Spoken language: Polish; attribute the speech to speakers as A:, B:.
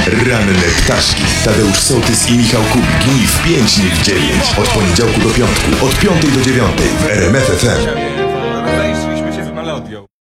A: Ranne ptaszki. Tadeusz Sołtys i Michał Kubik. Dni w 5, nie w 9. Od poniedziałku do piątku. Od 5 do 9 w RMF FM.